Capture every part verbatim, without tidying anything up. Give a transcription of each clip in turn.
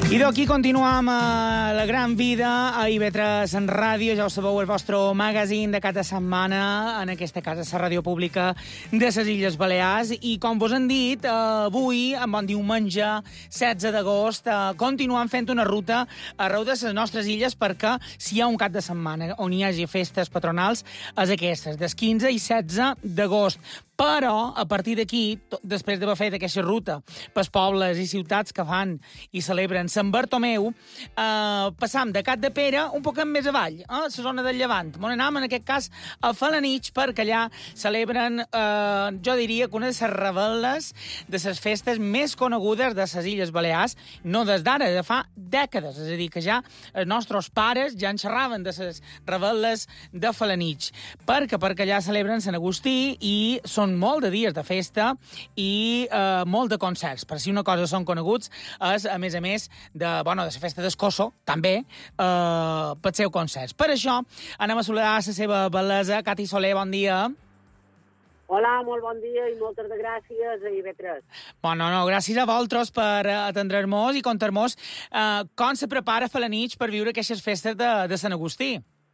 I d'aquí continuam a la gran vida a I V tres en ràdio. Ja ho sabeu, el vostre magazín de cada setmana, en aquesta casa, la ràdio pública de les Illes Balears. I com vos han dit, avui, en bon diumenge, setze d'agost, continuem fent una ruta arreu de les nostres illes perquè si hi ha un cap de setmana on hi hagi festes patronals és aquestes, des quinze i setze d'agost. Però, a partir d'aquí, després d'haver fet aquesta ruta pels pobles i ciutats que fan i celebren Sant Bartomeu, eh, passam de Cap de Pere un poc més avall, a la zona del Llevant. On anam, en aquest cas, a Felanitx, perquè allà celebren, eh, jo diria, que una de les revel·les de les festes més conegudes de les Illes Balears, no des d'ara, de fa dècades. És a dir, que ja els nostres pares ja en xerraven de les revel·les de Felanitx. Perquè, perquè allà celebren Sant Agustí i són molt de dies de festa i eh, molt de concerts. Per si una cosa són coneguts és, a més a més, de, bueno, de la festa d'Escosso, també, eh, pels seus concerts. Per això, anem a saludar la seva bellesa. Cati Soler, bon dia. Hola, molt bon dia i moltes de gràcies a I V tres. Bueno, no, gràcies a vosaltres per atendre-nos i contar-nos eh, com se prepara Felanitx per viure aquestes festes de, de Sant Agustí.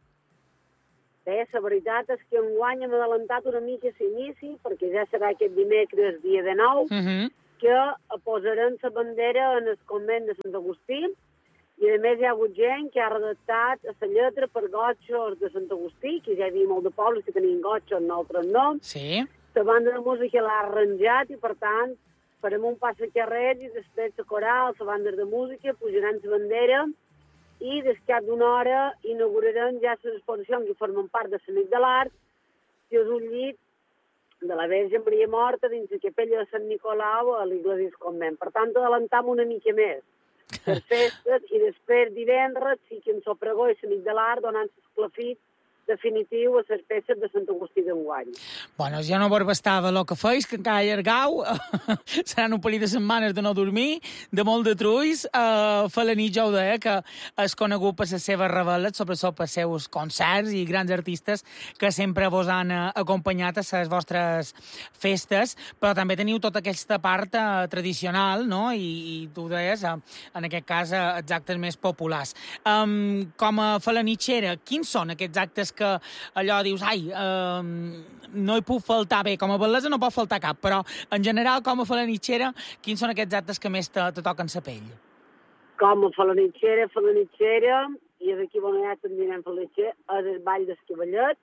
Bé, la veritat és que enguany hem adelantat una mica l'inici, perquè ja serà aquest dimecres, dia de nou, uh -huh. que posaran la bandera en el convent de Sant Agustí, i a més hi ha hagut gent que ha redactat la lletra per gotxos de Sant Agustí, que ja hi havia molt de pobles que tenien gotxos, nosaltres no. Sí. La banda de música l'ha arranjat i, per tant, farem un pas a carrer i després la coral, la banda de música, pujaran la bandera i des cap d'una hora inaugurarem ja les exposicions que formen part de la nit de l'art, que és un llit de la Verge Maria Morta dins la capella de Sant Nicolau a l'església del convent. Per tant, adelantam una mica més per festes i després divendres sí que ens ho pregó i la nit de l'art donant l'esclafit definitiu a les festes de Sant Agustí d'enguany. Bueno, ja no vos bastava el que feis, que encara allargau. Seran un parell de setmanes de no dormir, de molt de trulls. Uh, Felanitx, ja ho deia, que és conegut per les seves revel·les, sobretot per els seus concerts i grans artistes que sempre vos han uh, acompanyat a les vostres festes, però també teniu tota aquesta part uh, tradicional, no? I, i tu deies, uh, en aquest cas, uh, els actes més populars. Um, com a felanitxera, quins són aquests actes que allò dius, ai, eh, no hi puc faltar bé, com a bellesa no pot faltar cap, però en general, com a felanitxera, quins són aquests actes que més te, te toquen la pell? Com a felanitxera, felanitxera, i d'aquí bon ja també anem felanitxera, és el ball d'escavallet.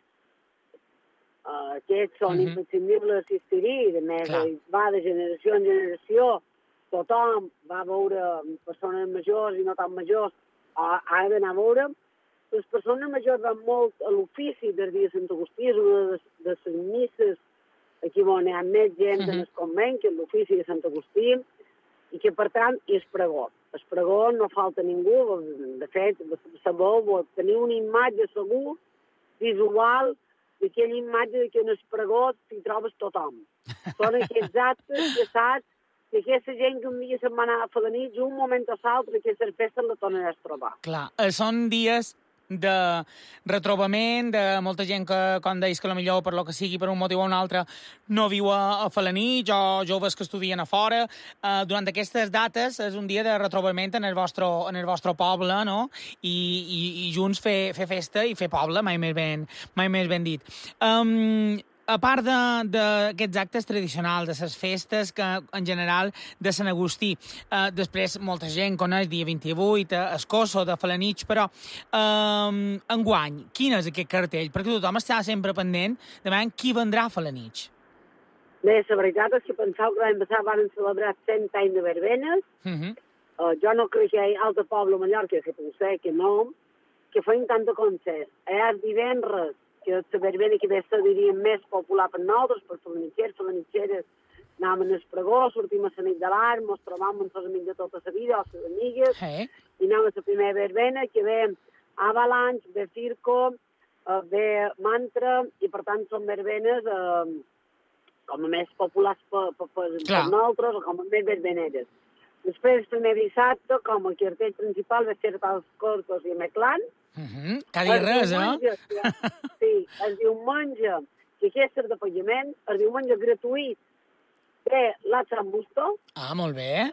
Uh, aquests són uh -huh. imprescindibles assistir-hi, a més, va de generació en generació, tothom va a veure persones majors i no tan majors, uh, ha d'anar a veure. Les persones majors van molt a l'ofici del dia de Sant Agustí, és una de, de les misses aquí on hi ha més gent uh -huh. en el convent, que és l'ofici de Sant Agustí, i que, per tant, és pregó. El pregó no falta ningú, de fet, sabeu, teniu una imatge segur, visual, d'aquella imatge que en el pregó t'hi trobes tothom. Són aquests actes que saps que aquesta gent que un dia se'n va anar a Felanitx, un moment o l'altre, aquestes festes la tornaràs a trobar. Clar, són dies de retrobament, de molta gent que, com deies, que potser per lo que sigui, per un motiu o un altre, no viu a, a Felanitx, o joves que estudien a fora. Uh, durant aquestes dates és un dia de retrobament en el vostre, en el vostre poble, no? I, i, i junts fer, fer festa i fer poble, mai més ben, mai més ben dit. Um, A part d'aquests actes tradicionals, de les festes, que en general de Sant Agustí, eh, després molta gent coneix dia vint-i-vuit, a Escosso, de Felanitx, però eh, enguany, quin és aquest cartell? Perquè tothom està sempre pendent de veure qui vendrà a Felanitx. Bé, la veritat és que pensava que l'any passat van celebrar cent anys de verbenes. Uh -huh. uh, jo no crec que hi hagi altre poble a Mallorca, que potser que no, que feien tant de concerts. Allà divendres, que la verbena que ve ser, diríem, més popular per nosaltres, per felanitxers, felanitxeres, anàvem al pregó, sortim a la nit de l'art, mos trobàvem amb els amics de tota la vida, o les amigues, hey. I anàvem a la primera verbena, que ve Avalanche, ve Circo, eh, ve Mantra, i per tant són verbenes eh, com a més populars per, per, per, per nosaltres, o com a més verbeneres. Després, el primer dissabte, com a cartell principal, va ser als Cortos i a Meclan. Uh -huh. Que dir res, eh? Sí, el diumenge, que aquest és de pagament, el diumenge gratuït, ve la Sant Busto. Ah, molt bé.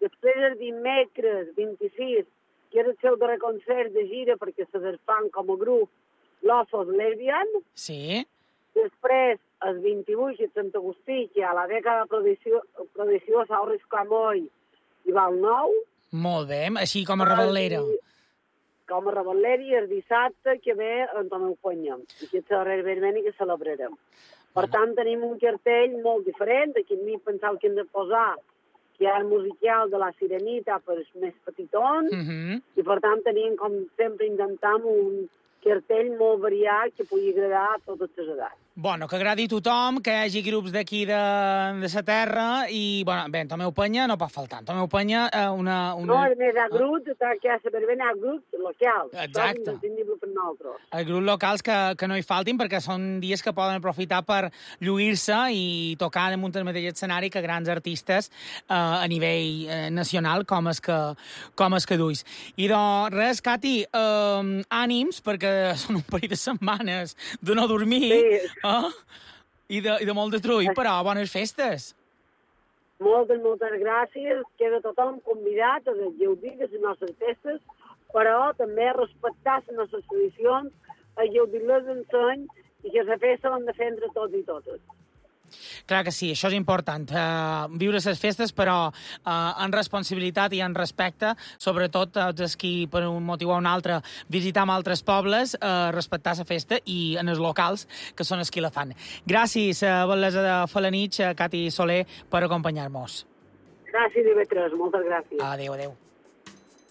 Després el dimecres vint-i-sis, que era el seu darrer concert de gira, perquè se desfan com a grup l'Ossos Lesbian. Sí. Després, el vint-i-vuit, que és Sant Agustí, que a la dècada prodigiosa Sauris Camoi i Val Nou. Molt bé, així com a revetllera. Com a revetllera, i el dissabte que ve Antonio Peña. I aquest serà el vermeni que celebrarem. Per tant, tenim un cartell molt diferent. Aquí a mi pensava que hem de posar que hi ha el musical de la Sirenita per als més petitons, uh -huh. i per tant tenim, com sempre, intentam un cartell molt variat que pugui agradar a totes les edats. Bueno, que agradi a tothom, que hi hagi grups d'aquí de, de sa terra, i, bueno, bé, en Tomeu Penya no pot faltar. En Tomeu Penya, eh, una, una... No, a més, hi ha grups, ah. que hi ha saber hi ha grups locals. Exacte. Això és imprescindible per nosaltres. Els grups locals que, que no hi faltin, perquè són dies que poden aprofitar per lluir-se i tocar damunt el mateix escenari que grans artistes eh, a nivell eh, nacional, com és que, com és que duis. I doncs, res, Cati, eh, ànims, perquè són un parell de setmanes de no dormir, sí. eh? I, de, i de molt de trull, però bones festes. Moltes, moltes gràcies. Queda tothom convidat a gaudir de les nostres festes, però també respectar les nostres tradicions, a gaudir-les d'enseny, i que la festa l'hem de fer entre tots i totes. Clar que sí, això és important, uh, viure les festes, però uh, en responsabilitat i en respecte, sobretot tots els qui, per un motiu o un altre, visitam altres pobles, uh, respectar la festa i en els locals, que són els qui la fan. Gràcies, uh, Bellesa de Felanitx, uh, Cati Soler, per acompanyar-nos. Gràcies, I V tres, moltes gràcies. Adéu, adéu.